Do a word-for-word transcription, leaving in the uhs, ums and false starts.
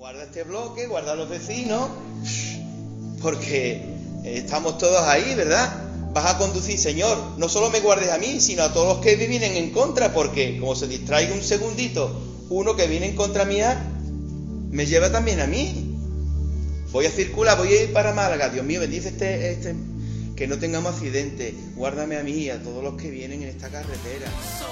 Guarda este bloque, guarda a los vecinos, porque estamos todos ahí, ¿verdad? Vas a conducir, Señor, no solo me guardes a mí, sino a todos los que me vienen en contra, porque como se distraiga un segundito uno que viene en contra mía, me lleva también a mí. Voy a circular, voy a ir para Málaga, Dios mío, bendice este, este, que no tengamos accidentes, guárdame a mí y a todos los que vienen en esta carretera.